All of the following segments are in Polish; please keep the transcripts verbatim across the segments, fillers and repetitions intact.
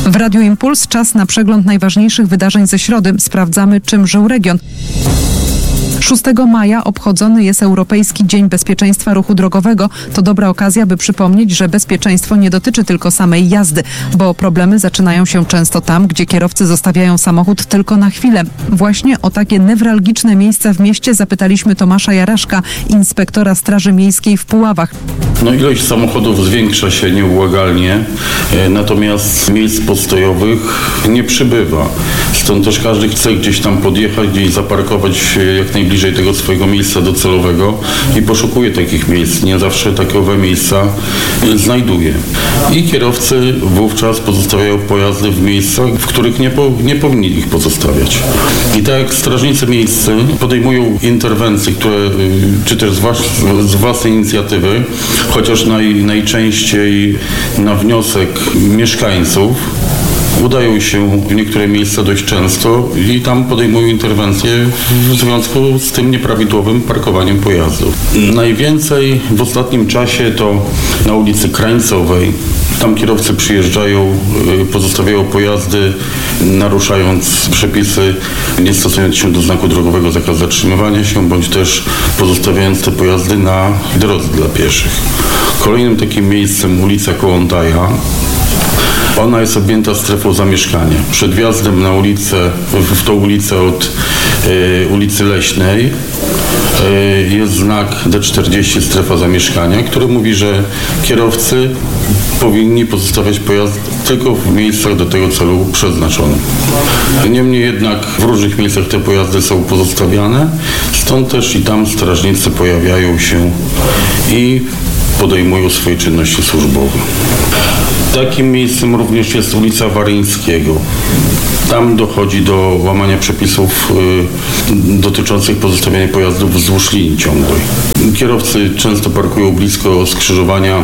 W Radiu Impuls czas na przegląd najważniejszych wydarzeń ze środy. Sprawdzamy, czym żył region. szóstego maja obchodzony jest Europejski Dzień Bezpieczeństwa Ruchu Drogowego. To dobra okazja, by przypomnieć, że bezpieczeństwo nie dotyczy tylko samej jazdy, bo problemy zaczynają się często tam, gdzie kierowcy zostawiają samochód tylko na chwilę. Właśnie o takie newralgiczne miejsca w mieście zapytaliśmy Tomasza Jaraszka, inspektora Straży Miejskiej w Puławach. No, ilość samochodów zwiększa się nieubłagalnie, natomiast miejsc postojowych nie przybywa. Stąd też każdy chce gdzieś tam podjechać, gdzieś zaparkować jak najbliżej tego swojego miejsca docelowego i poszukuje takich miejsc. Nie zawsze takowe miejsca znajduje. I kierowcy wówczas pozostawiają pojazdy w miejscach, w których nie, po, nie powinni ich pozostawiać. I tak jak strażnicy miejscy podejmują interwencje, które, czy też z, was, z własnej inicjatywy, chociaż naj, najczęściej na wniosek mieszkańców, udają się w niektóre miejsca dość często i tam podejmują interwencje w związku z tym nieprawidłowym parkowaniem pojazdów. Najwięcej w ostatnim czasie to na ulicy Krańcowej. Tam kierowcy przyjeżdżają, pozostawiają pojazdy, naruszając przepisy, nie stosując się do znaku drogowego zakaz zatrzymywania się, bądź też pozostawiając te pojazdy na drodze dla pieszych. Kolejnym takim miejscem ulica Kołątaja. Ona jest objęta strefą zamieszkania. Przed wjazdem na ulicę, w tą ulicę od y, ulicy Leśnej y, jest znak D czterdzieści strefa zamieszkania, który mówi, że kierowcy powinni pozostawiać pojazd tylko w miejscach do tego celu przeznaczonych. Niemniej jednak w różnych miejscach te pojazdy są pozostawiane, stąd też i tam strażnicy pojawiają się i podejmują swoje czynności służbowe. Takim miejscem również jest ulica Waryńskiego. Tam dochodzi do łamania przepisów y, dotyczących pozostawiania pojazdów wzdłuż linii ciągłej. Kierowcy często parkują blisko skrzyżowania y,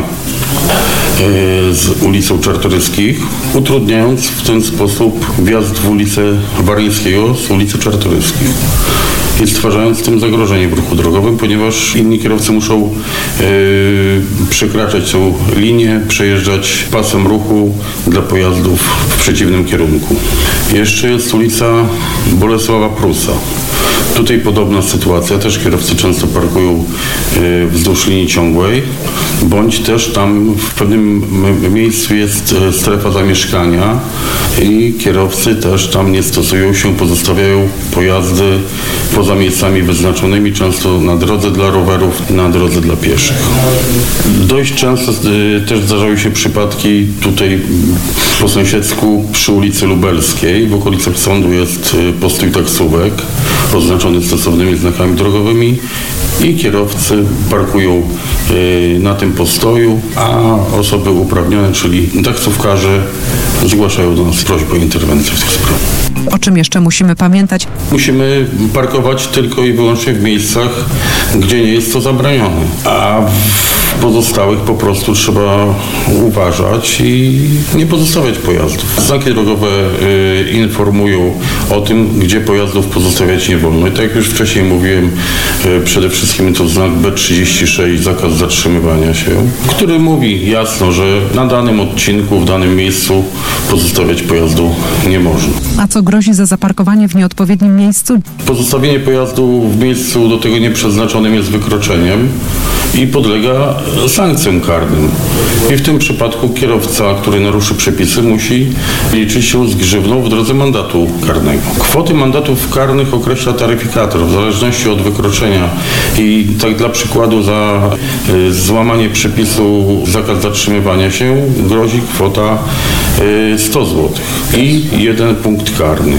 z ulicą Czartoryskich, utrudniając w ten sposób wjazd w ulicę Waryńskiego z ulicy Czartoryskich. I stwarzając tym zagrożenie w ruchu drogowym, ponieważ inni kierowcy muszą yy, przekraczać tą linię, przejeżdżać pasem ruchu dla pojazdów w przeciwnym kierunku. Jeszcze jest ulica Bolesława Prusa. Tutaj podobna sytuacja, też kierowcy często parkują yy, wzdłuż linii ciągłej, bądź też tam w pewnym miejscu jest strefa zamieszkania i kierowcy też tam nie stosują się, pozostawiają pojazdy poza miejscami wyznaczonymi, często na drodze dla rowerów, na drodze dla pieszych. Dość często y, też zdarzały się przypadki tutaj po sąsiedzku przy ulicy Lubelskiej. W okolicach sądu jest y, postój taksówek oznaczony stosownymi znakami drogowymi i kierowcy parkują y, na tym postoju, a osoby uprawnione, czyli taksówkarze, zgłaszają do nas prośbę o interwencję w tych sprawach. O czym jeszcze musimy pamiętać? Musimy parkować tylko i wyłącznie w miejscach, gdzie nie jest to zabronione, a w pozostałych po prostu trzeba uważać i nie pozostawiać pojazdów. Znaki drogowe y, informują o tym, gdzie pojazdów pozostawiać nie wolno. I tak jak już wcześniej mówiłem, y, przede wszystkim to znak B trzydzieści sześć, zakaz zatrzymywania się, który mówi jasno, że na danym odcinku, w danym miejscu pozostawiać pojazdu nie można. A co grozi za zaparkowanie w nieodpowiednim miejscu? Pozostawienie pojazdu w miejscu do tego nieprzeznaczonym jest wykroczeniem i podlega sankcjom karnym. I w tym przypadku kierowca, który naruszy przepisy, musi liczyć się z grzywną w drodze mandatu karnego. Kwoty mandatów karnych określa taryfikator w zależności od wykroczenia i tak dla przykładu za y, złamanie przepisu zakaz zatrzymywania się grozi kwota y, sto złotych i jeden punkt karny.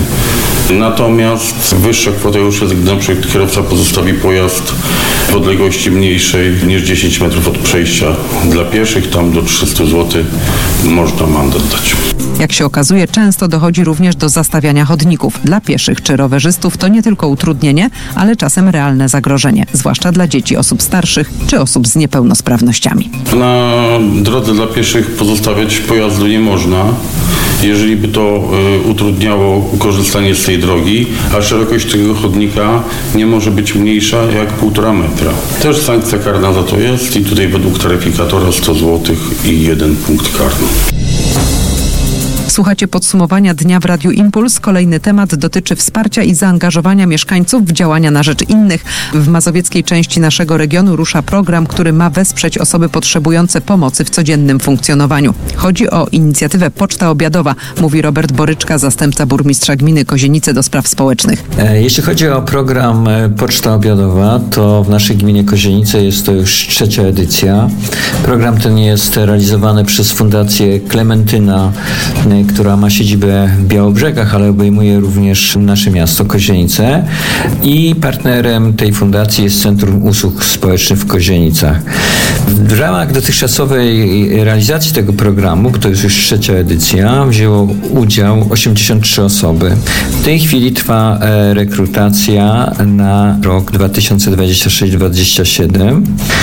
Natomiast wyższa kwota już jest, gdy na przykład kierowca pozostawi pojazd w odległości mniejszej niż dziesięć metrów od przejścia dla pieszych, tam do trzysta złotych można mandat dać. Jak się okazuje, często dochodzi również do zastawiania chodników. Dla pieszych czy rowerzystów to nie tylko utrudnienie, ale czasem realne zagrożenie, zwłaszcza dla dzieci, osób starszych czy osób z niepełnosprawnościami. Na drodze dla pieszych pozostawiać pojazdu nie można, jeżeli by to y, utrudniało korzystanie z tej drogi, a szerokość tego chodnika nie może być mniejsza jak półtora metra. Też sankcja karna za to jest i tutaj według taryfikatora sto złotych i jeden punkt karny. Słuchacie podsumowania dnia w Radiu Impuls. Kolejny temat dotyczy wsparcia i zaangażowania mieszkańców w działania na rzecz innych. W mazowieckiej części naszego regionu rusza program, który ma wesprzeć osoby potrzebujące pomocy w codziennym funkcjonowaniu. Chodzi o inicjatywę Poczta Obiadowa, mówi Robert Boryczka, zastępca burmistrza gminy Kozienice do spraw społecznych. Jeśli chodzi o program Poczta Obiadowa, to w naszej gminie Kozienice jest to już trzecia edycja. Program ten jest realizowany przez Fundację Klementyna, która ma siedzibę w Białobrzegach, ale obejmuje również nasze miasto Kozienice, i partnerem tej fundacji jest Centrum Usług Społecznych w Kozienicach. W ramach dotychczasowej realizacji tego programu, bo to jest już trzecia edycja, wzięło udział osiemdziesiąt trzy osoby. W tej chwili trwa rekrutacja na rok dwa tysiące dwudziesty szósty do dwudziestego siódmego,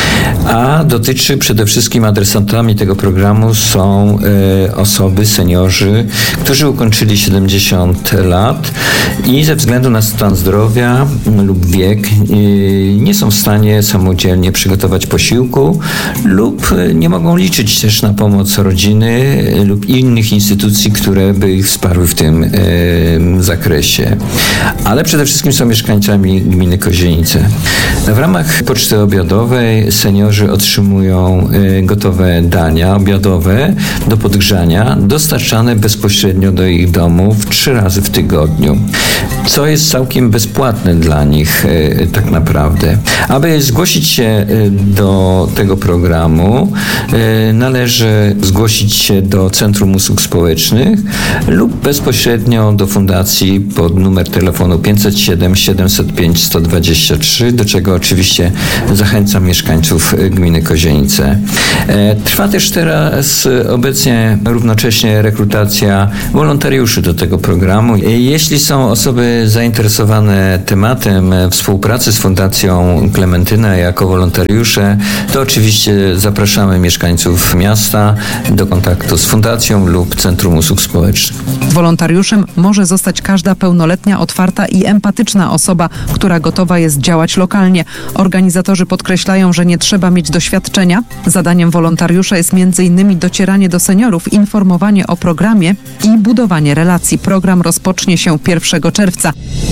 a dotyczy przede wszystkim adresatami tego programu są e, osoby, seniorzy, którzy ukończyli siedemdziesiąt lat i ze względu na stan zdrowia lub wiek e, nie są w stanie samodzielnie przygotować posiłku lub nie mogą liczyć też na pomoc rodziny lub innych instytucji, które by ich wsparły w tym e, zakresie. Ale przede wszystkim są mieszkańcami gminy Kozienice. W ramach Poczty Obiadowej seniorzy otrzymują e, gotowe dania obiadowe do podgrzania, dostarczane bezpośrednio do ich domów trzy razy w tygodniu, co jest całkiem bezpłatne dla nich e, tak naprawdę. Aby zgłosić się e, do tego programu, e, należy zgłosić się do Centrum Usług Społecznych lub bezpośrednio do fundacji pod numer telefonu pięćset siedem siedemset pięć sto dwadzieścia trzy, do czego oczywiście zachęcam mieszkańców gminy Kozienice. E, trwa też teraz obecnie równocześnie rekrutacja wolontariuszy do tego programu. Jeśli są osoby zainteresowane tematem współpracy z Fundacją Klementyna jako wolontariusze, to oczywiście zapraszamy mieszkańców miasta do kontaktu z Fundacją lub Centrum Usług Społecznych. Wolontariuszem może zostać każda pełnoletnia, otwarta i empatyczna osoba, która gotowa jest działać lokalnie. Organizatorzy podkreślają, że nie trzeba mieć doświadczenia. Zadaniem wolontariusza jest między innymi docieranie do seniorów, informowanie o programie i budowanie relacji. Program rozpocznie się pierwszego czerwca.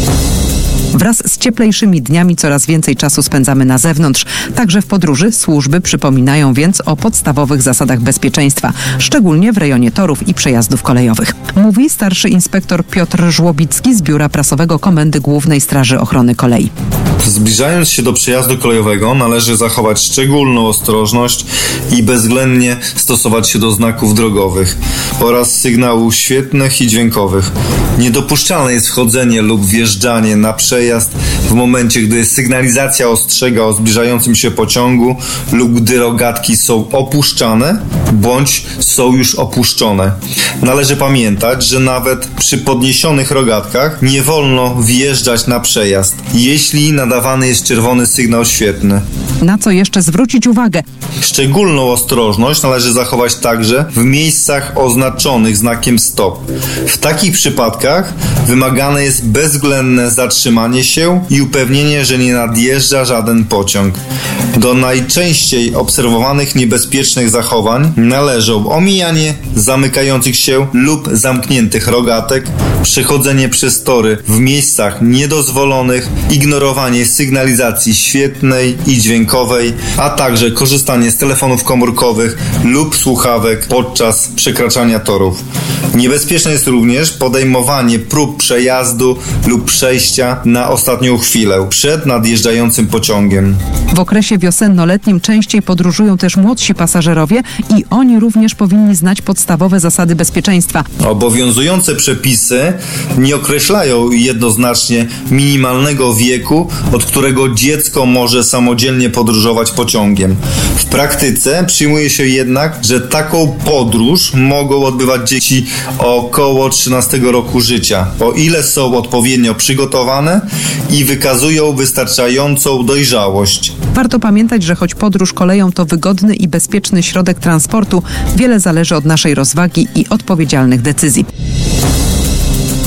Wraz z cieplejszymi dniami coraz więcej czasu spędzamy na zewnątrz. Także w podróży służby przypominają więc o podstawowych zasadach bezpieczeństwa, szczególnie w rejonie torów i przejazdów kolejowych. Mówi starszy inspektor Piotr Żłobicki z Biura Prasowego Komendy Głównej Straży Ochrony Kolei. Zbliżając się do przejazdu kolejowego, należy zachować szczególną ostrożność i bezwzględnie stosować się do znaków drogowych oraz sygnałów świetlnych i dźwiękowych. Niedopuszczalne jest wchodzenie lub wjeżdżanie na przejazd w momencie, gdy sygnalizacja ostrzega o zbliżającym się pociągu lub gdy rogatki są opuszczane bądź są już opuszczone. Należy pamiętać, że nawet przy podniesionych rogatkach nie wolno wjeżdżać na przejazd, jeśli nadawany jest czerwony sygnał świetlny. Na co jeszcze zwrócić uwagę? Szczególną ostrożność należy zachować także w miejscach oznaczonych znakiem stop. W takich przypadkach wymagane jest bezwzględne zatrzymanie się i upewnienie, że nie nadjeżdża żaden pociąg. Do najczęściej obserwowanych niebezpiecznych zachowań należą omijanie zamykających się lub zamkniętych rogatek, przechodzenie przez tory w miejscach niedozwolonych, ignorowanie sygnalizacji świetlnej i dźwiękowej, a także korzystanie z telefonów komórkowych lub słuchawek podczas przekraczania torów. Niebezpieczne jest również podejmowanie prób przejazdu lub przejścia na ostatnią chwilę przed nadjeżdżającym pociągiem. W okresie wiosenno-letnim częściej podróżują też młodsi pasażerowie i oni również powinni znać podstawowe zasady bezpieczeństwa. Obowiązujące przepisy nie określają jednoznacznie minimalnego wieku, od którego dziecko może samodzielnie podróżować pociągiem. W praktyce przyjmuje się jednak, że taką podróż mogą odbywać dzieci około trzynastego roku życia, o ile są odpowiednio przygotowane i wykazują wystarczającą dojrzałość. Warto pamiętać, że choć podróż koleją to wygodny i bezpieczny środek transportu, wiele zależy od naszej rozwagi i odpowiedzialnych decyzji.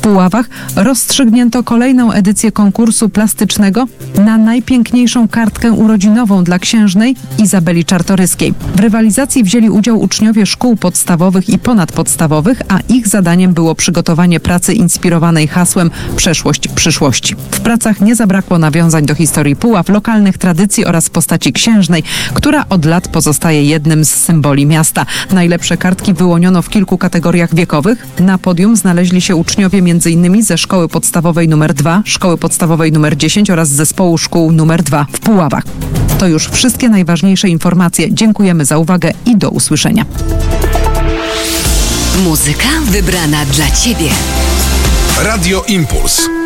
Puławach rozstrzygnięto kolejną edycję konkursu plastycznego na najpiękniejszą kartkę urodzinową dla księżnej Izabeli Czartoryskiej. W rywalizacji wzięli udział uczniowie szkół podstawowych i ponadpodstawowych, a ich zadaniem było przygotowanie pracy inspirowanej hasłem „Przeszłość przyszłości”. W pracach nie zabrakło nawiązań do historii Puław, lokalnych tradycji oraz postaci księżnej, która od lat pozostaje jednym z symboli miasta. Najlepsze kartki wyłoniono w kilku kategoriach wiekowych. Na podium znaleźli się uczniowie m.in. ze Szkoły Podstawowej nr dwa, Szkoły Podstawowej nr dziesięć oraz Zespołu Szkół nr dwa w Puławach. To już wszystkie najważniejsze informacje. Dziękujemy za uwagę i do usłyszenia. Muzyka wybrana dla Ciebie. Radio Impuls.